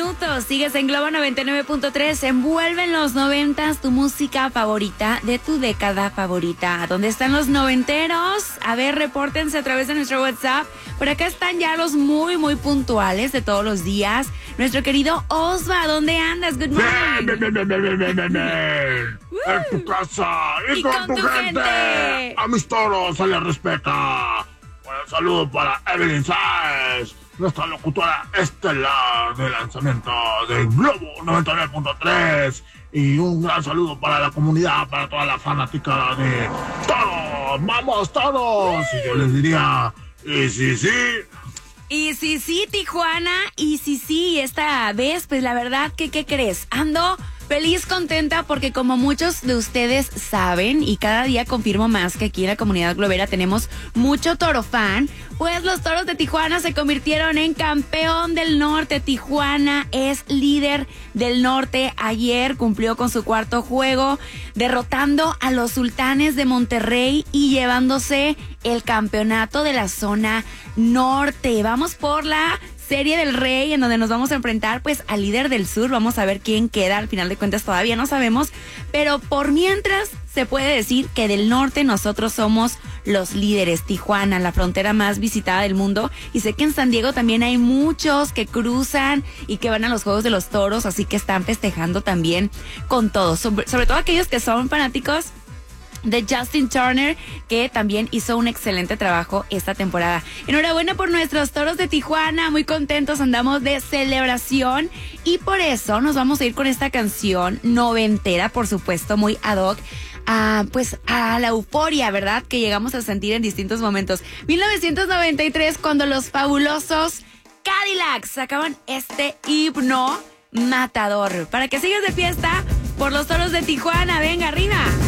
minutos. Sigues en Globo 99.3. Envuelve en los 90s tu música favorita de tu década favorita. ¿Dónde están los noventeros? A ver, repórtense a través de nuestro WhatsApp. Por acá están ya los muy puntuales de todos los días. Nuestro querido Osva, ¿dónde andas? Good morning. En tu casa y con tu gente. A mis toros se les respeta. Un saludo para Evelyn Sáez, nuestra locutora estelar de lanzamiento de Globo 99.3. Y un gran saludo para la comunidad, para toda la fanática de todos. ¡Vamos todos! Y yo les diría, y sí. Y sí, Tijuana, y sí, esta vez, pues la verdad que, ¿qué crees? Ando feliz, contenta, porque como muchos de ustedes saben, y cada día confirmo más que aquí en la comunidad globera tenemos mucho toro fan, pues los Toros de Tijuana se convirtieron en campeón del norte. Tijuana es líder del norte. Ayer cumplió con su cuarto juego, derrotando a los Sultanes de Monterrey y llevándose el campeonato de la zona norte. Vamos por la Serie del Rey, en donde nos vamos a enfrentar pues al líder del sur. Vamos a ver quién queda, al final de cuentas todavía no sabemos, pero por mientras se puede decir que del norte nosotros somos los líderes. Tijuana, la frontera más visitada del mundo, y sé que en San Diego también hay muchos que cruzan y que van a los Juegos de los Toros, así que están festejando también con todos, sobre todo aquellos que son fanáticos de Justin Turner, que también hizo un excelente trabajo esta temporada. Enhorabuena por nuestros Toros de Tijuana, muy contentos, andamos de celebración, y por eso nos vamos a ir con esta canción noventera, por supuesto, muy ad hoc pues a la euforia, ¿verdad?, que llegamos a sentir en distintos momentos. 1993, cuando los fabulosos Cadillacs sacaban este himno matador. Para que sigas de fiesta por los Toros de Tijuana, venga arriba.